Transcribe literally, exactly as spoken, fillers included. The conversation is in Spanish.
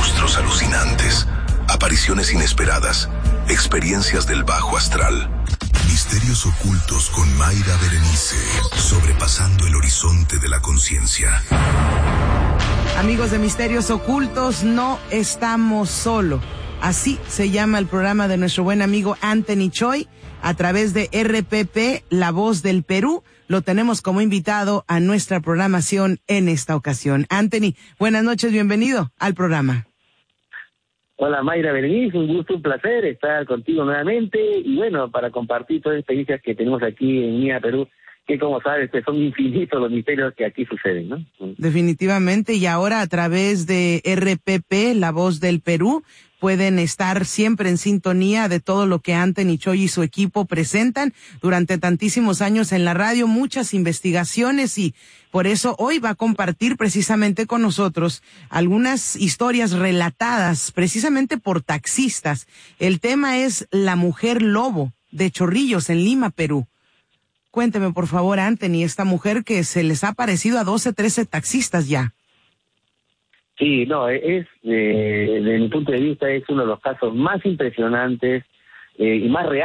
Monstruos alucinantes, apariciones inesperadas, experiencias del bajo astral. Misterios ocultos con Mayra Berenice, sobrepasando el horizonte de la conciencia. Amigos de Misterios Ocultos, no estamos solos. Así se llama el programa de nuestro buen amigo Anthony Choi, a través de R P P, La Voz del Perú. Lo tenemos como invitado a nuestra programación en esta ocasión. Anthony, buenas noches, bienvenido al programa. Hola Mayra Berenice, un gusto, un placer estar contigo nuevamente y bueno, para compartir todas las experiencias que tenemos aquí en Mía Perú, que como sabes, pues son infinitos los misterios que aquí suceden, ¿no? Definitivamente, y ahora a través de R P P, La Voz del Perú, pueden estar siempre en sintonía de todo lo que Anthony Choi y su equipo presentan durante tantísimos años en la radio, muchas investigaciones, y por eso hoy va a compartir precisamente con nosotros algunas historias relatadas precisamente por taxistas. El tema es la mujer lobo de Chorrillos en Lima, Perú. Cuénteme por favor, Anthony, esta mujer que se les ha parecido a doce, trece taxistas ya. Sí, no, es, eh, desde mi punto de vista, es uno de los casos más impresionantes eh, y más reales